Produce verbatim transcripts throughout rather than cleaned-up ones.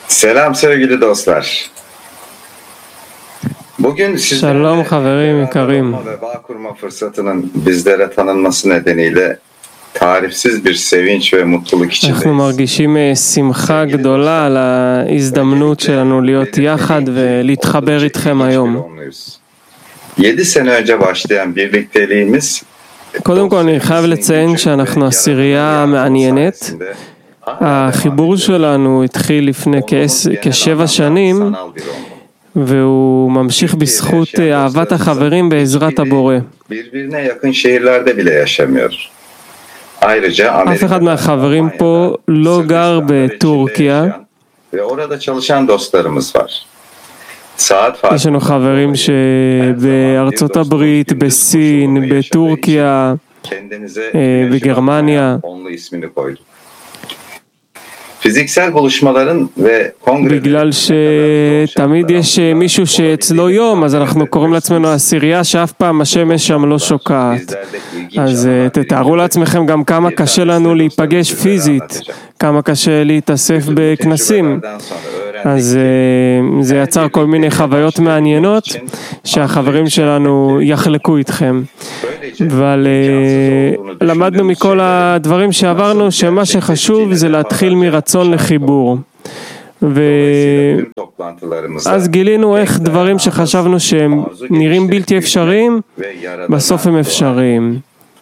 Selam sevgili dostlar. Bugün שלום חברים יקרים. ve bağ kurma fırsatının bizlere tanınması nedeniyle tarifsiz bir sevinç ve mutluluk אנחנו içindeyiz. מרגישים שמחה גדולה על ההזדמנות שלנו להיות יחד ולהתחבר איתכם היום. yedi sene önce başlayan birlikteliğimiz קודם כל אני חייב לציין שאנחנו עשירייה מעניינת. החיבור שלנו התחיל לפני כשבע שנים והוא ממשיך בזכות אהבת החברים בעזרת הבורא. birbirine yakın şehirlerde bile yaşamıyor. Ayrıca אף אחד מהחברים פה לא גר בטורקיה. ve orada çalışan dostlarımız var. Saat farkı. יש לנו חברים שבארצות הברית, בסין, בטורקיה, Kendinize בגרמניה. onlu ismini koyduk. Fiziksel buluşmaların ve kongrelerin בגלל שתמיד יש מישהו שאצלו יום, אז אנחנו קוראים לעצמנו עשירייה שאף פעם השמש שם לא שוקעת. אז תתארו לעצמכם גם כמה קשה לנו להיפגש פיזית, כמה קשה להתאסף בכנסים. אז זה יצר כל מיני חוויות מעניינות שהחברים שלנו יחלקו איתכם. אבל למדנו מכל הדברים שעברנו שמה שחשוב זה להתחיל מרצון לחיבור. ואז גילינו איך דברים שחשבנו שהם נראים בלתי אפשריים, בסוף הם אפשריים.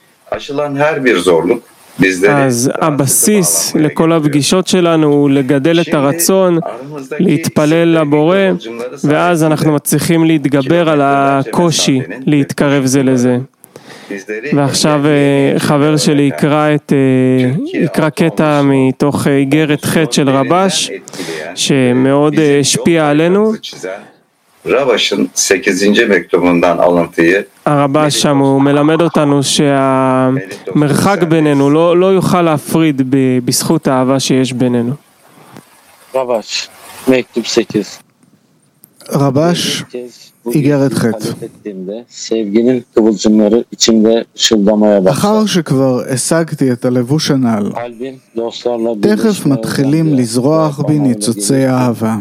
אז הבסיס לכל הפגישות שלנו הוא לגדל את הרצון, להתפלל לבורא, ואז אנחנו מצליחים להתגבר על הקושי, להתקרב זה לזה. ועכשיו חבר שלי יקרא את יקרא קטע מתוך איגרת ח' של רבש שמאוד השפיע עלינו. Rabaş'ın sekizinci mektubundan alıntıyı. הרבש שם הוא מלמד אותנו שהמרחק בינינו לא לא יוכל להפריד בזכות האהבה שיש בינינו. רבש, מektup sekiz. רבש, איגרת ח'. sevginin kıvılcımları içimde ışıldamaya başladı. אחר שכבר השגתי את הלבוש הנ"ל, Kalbim dostlarla תכף מתחילים לזרוח בי ניצוצי אהבה,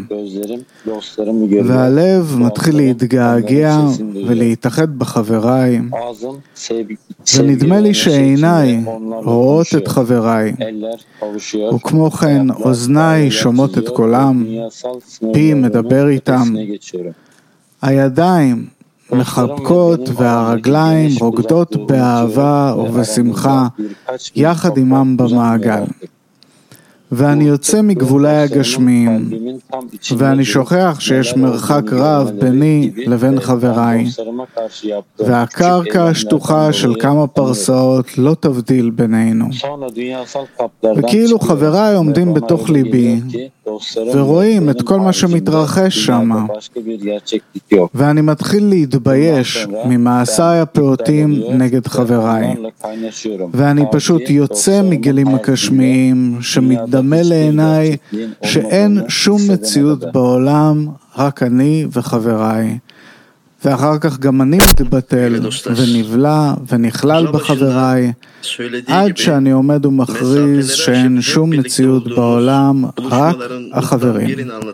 והלב מתחיל להתגעגע ולהתאחד בחבריי, ונדמה לי שעיניי רואות את חבריי, וכמו כן אוזניי שומעות את קולם, פי מדבר איתם, הידיים מחבקות והרגליים רוקדות באהבה ובשמחה יחד עמם במעגל. ואני יוצא מגבולי הגשמיים, ואני שוכח שיש מרחק רב ביני לבין חבריי, והקרקע השטוחה של כמה פרסאות לא תבדיל בינינו. וכאילו חבריי עומדים בתוך ליבי, ורואים את כל מה שמתרחש שם, ואני מתחיל להתבייש ממעשיי הפעוטים נגד חבריי, ואני פשוט יוצא מגלים הגשמיים שמתדמה לעיניי שאין שום מציאות בעולם, רק אני וחבריי. ואחר כך גם אני מתבטל ונבלע ונכלל בחבריי, עד שאני עומד ומכריז שאין שום מציאות בעולם, רק החברים.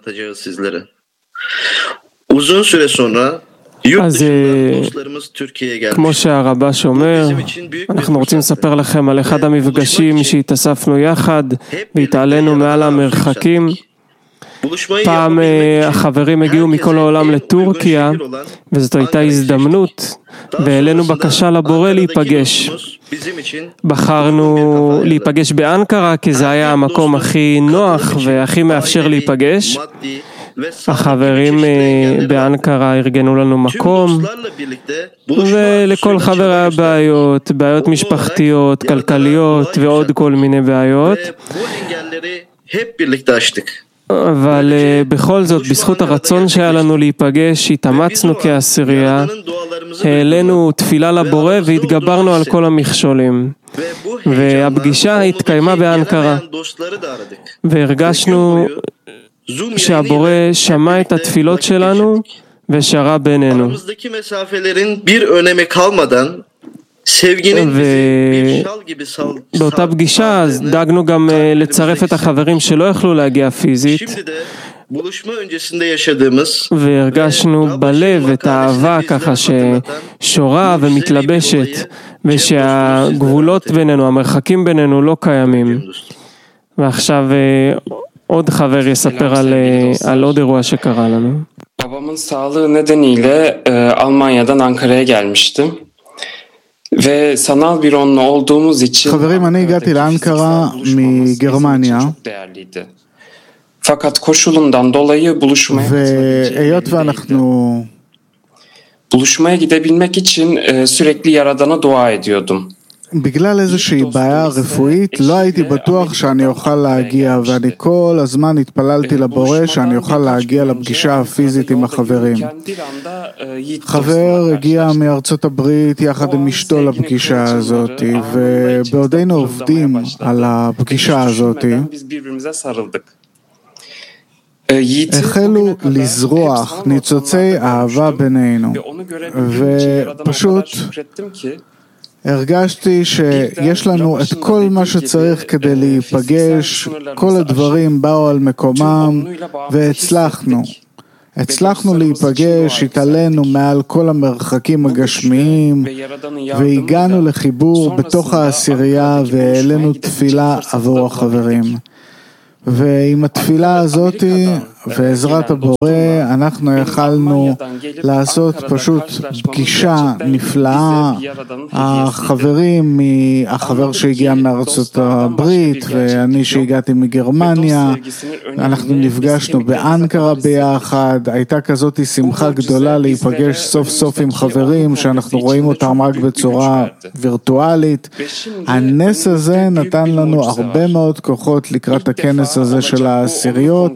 אז כמו שהרבש אומר, אנחנו רוצים לספר לכם על אחד המפגשים שהתאספנו יחד והתעלינו מעל המרחקים. פעם החברים הגיעו מכל העולם לטורקיה, וזאת הייתה הזדמנות, והעלינו בקשה לבורא להיפגש. בחרנו להיפגש באנקרה, כי זה היה המקום הכי נוח והכי מאפשר להיפגש. החברים באנקרה ארגנו לנו מקום, ולכל חבר היה בעיות, בעיות משפחתיות, כלכליות ועוד כל מיני בעיות. אבל בכל זאת, בזכות הרצון שהיה לנו להיפגש, התאמצנו כעשירייה, העלינו תפילה לבורא והתגברנו על כל המכשולים. והפגישה התקיימה באנקרה, והרגשנו שהבורא שמע את התפילות שלנו ושרה בינינו. ובאותה פגישה דאגנו גם לצרף את החברים שלא יכלו להגיע פיזית, והרגשנו בלב את האהבה ככה ששורה ומתלבשת, ושהגבולות בינינו, המרחקים בינינו לא קיימים. ועכשיו עוד חבר יספר על, על עוד אירוע שקרה לנו. Babamın sağlığı nedeniyle e, Almanya'dan Ankara'ya gelmiştim. Ve sanal bir onunla olduğumuz için חברים, אני הגעתי לאנקרה מגרמניה, fakat koşulundan dolayı buluşmaya והיות ואנחנו buluşmaya gidebilmek için e, sürekli Yaradan'a dua ediyordum. בגלל איזושהי בעיה רפואית לא הייתי בטוח שאני אוכל להגיע, ואני כל הזמן התפללתי לבורא שאני אוכל להגיע לפגישה הפיזית עם החברים. חבר הגיע מארצות הברית יחד עם אשתו לפגישה הזאת, ובעודנו עובדים על הפגישה הזאת החלו לזרוח ניצוצי אהבה בינינו, ופשוט הרגשתי שיש לנו את כל מה שצריך כדי להיפגש, כל הדברים באו על מקומם והצלחנו. הצלחנו להיפגש, התעלינו מעל כל המרחקים הגשמיים והגענו לחיבור בתוך העשירייה והעלינו תפילה עבור החברים. ועם התפילה הזאת ועזרת הבורא אנחנו יכלנו לעשות פשוט פגישה נפלאה. החברים, החבר שהגיע מארצות הברית ואני שהגעתי מגרמניה, אנחנו נפגשנו באנקרה ביחד. הייתה כזאת שמחה גדולה להיפגש סוף סוף עם חברים שאנחנו רואים אותם רק בצורה וירטואלית. הנס הזה נתן לנו הרבה מאוד כוחות לקראת הכנס הזה של העשיריות,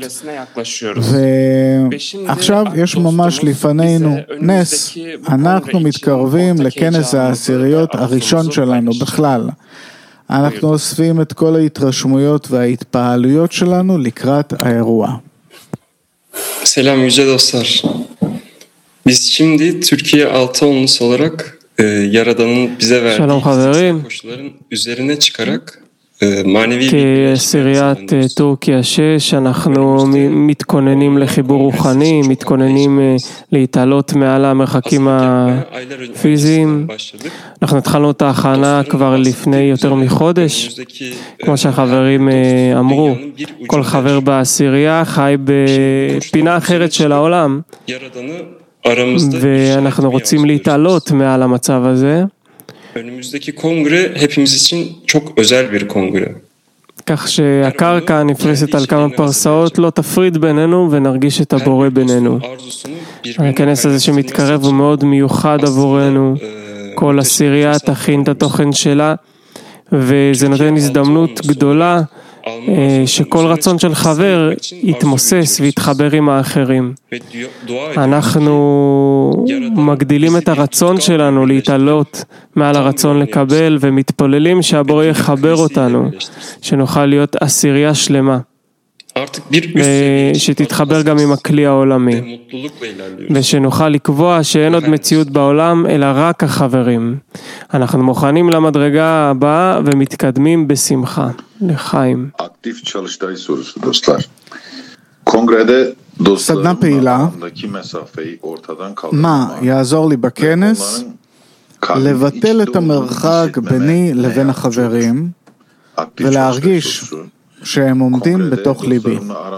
ועכשיו יש ממש לפנינו נס. אנחנו מתקרבים לכנס העשיריות הראשון שלנו בכלל. אנחנו אוספים את כל ההתרשמויות וההתפעלויות שלנו לקראת האירוע. Selam yüce dostlar. Biz şimdi Türkiye Altıonlusu olarak e, Yaradan'ın bize verdiği koşulların üzerine çıkarak כעשיריית טורקיה שש, אנחנו מתכוננים לחיבור רוחני, מתכוננים להתעלות מעל המרחקים הפיזיים. אנחנו התחלנו את ההכנה כבר לפני יותר מחודש. כמו שהחברים אמרו, כל חבר בעשירייה חי בפינה אחרת של העולם, ואנחנו רוצים להתעלות מעל המצב הזה. Önümüzdeki kongre hepimiz için çok özel bir kongre. כך שהקרקע הנפרסת על כמה פרסאות לא תפריד בינינו ונרגיש את הבורא בינינו. הכנס הזה שמתקרב הוא מאוד מיוחד עבורנו. כל עשירייה תכין את התוכן שלה, וזה נותן הזדמנות גדולה שכל רצון של חבר יתמוסס ויתחבר עם האחרים. אנחנו מגדילים את הרצון שלנו להתעלות מעל הרצון לקבל, ומתפוללים שהבורא יחבר אותנו, שנוכל להיות עשירייה שלמה, שתתחבר גם עם הכלי העולמי, ושנוכל לקבוע שאין עוד מציאות בעולם אלא רק החברים. אנחנו מוכנים למדרגה הבאה ומתקדמים בשמחה. לחיים. Aktif çalıştay sorusu dostlar. Kongrede סדנה פעילה, מה יעזור לי בכנס לבטל את המרחק ביני לבין החברים ולהרגיש שהם עומדים בתוך ליבי.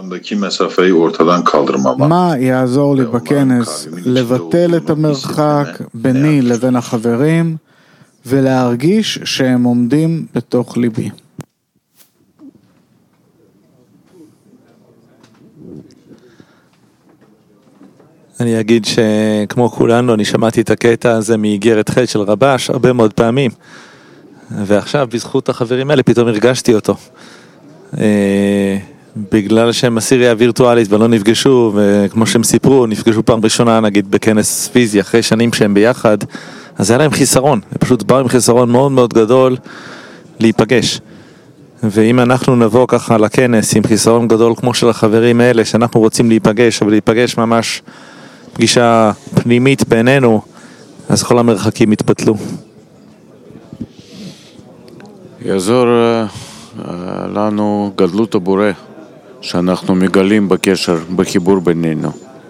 מה יעזור לי בכנס לבטל את המרחק ביני לבין החברים ולהרגיש שהם עומדים בתוך ליבי. אני אגיד שכמו כולנו, אני שמעתי את הקטע הזה מאיגרת ח' של רבש הרבה מאוד פעמים, ועכשיו בזכות החברים האלה פתאום הרגשתי אותו. בגלל שהם עשירייה וירטואלית ולא נפגשו, וכמו שהם סיפרו, נפגשו פעם ראשונה נגיד בכנס פיזי אחרי שנים שהם ביחד, אז היה להם חיסרון, הם פשוט באו עם חיסרון מאוד מאוד גדול להיפגש. ואם אנחנו נבוא ככה לכנס עם חיסרון גדול כמו של החברים האלה, שאנחנו רוצים להיפגש, אבל להיפגש ממש פגישה פנימית בינינו, אז כל המרחקים יתבטלו. יעזור לנו גדלות הבורא, שאנחנו מגלים בקשר, בחיבור בינינו.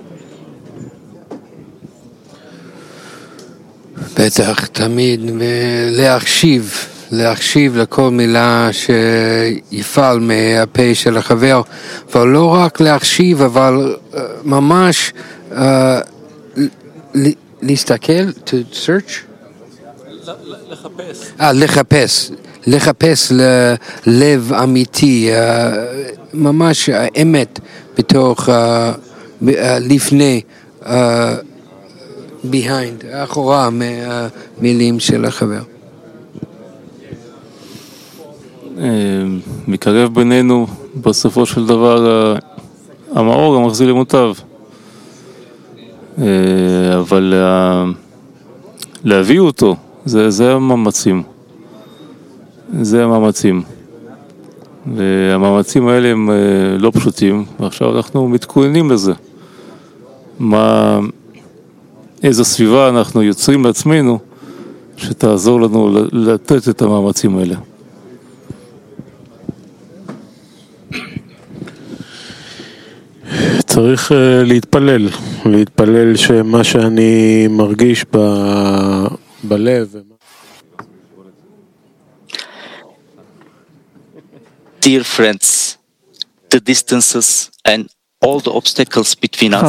בטח, תמיד, ולהקשיב, להקשיב לכל מילה שיפעל מהפה של החבר, אבל לא רק להקשיב, אבל uh, ממש uh, להסתכל, to search? לחפש. אה, לחפש, לחפש ללב אמיתי, uh, ממש האמת בתוך, uh, לפני, uh, behind, אחורה מהמילים של החבר. מקרב בינינו בסופו של דבר המאור המחזיר למוטב, אבל להביא אותו זה, זה המאמצים, זה המאמצים, והמאמצים האלה הם לא פשוטים, ועכשיו אנחנו מתכוננים לזה. מה, איזו סביבה אנחנו יוצרים לעצמנו שתעזור לנו לתת את המאמצים האלה. צריך להתפלל, להתפלל שמה שאני מרגיש ב... בלב. Dear friends, the distances and all the obstacles between us